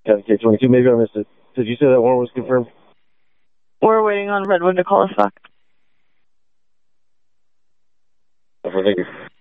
Got the K22. Maybe I missed it. Did you say that warrant was confirmed? We're waiting on Redwood to call us back. Okay, thank you.